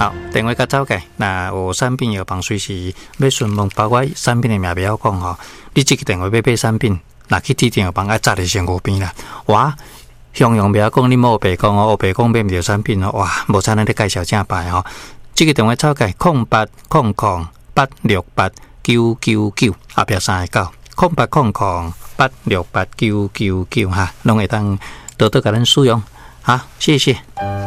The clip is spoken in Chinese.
好，电话甲走起，那有产品药房随时要询问，包括产品的名不要讲吼，你这个电话要买产品，那去指定药房要早就先5边啦。哇，雄雄不要讲你莫白讲哦，白讲买唔到产品哦，哇，无才能你介绍正牌吼。这个电话走起0800868999后壁3个90800868999哈，拢会当多多甲咱使用。好，谢谢。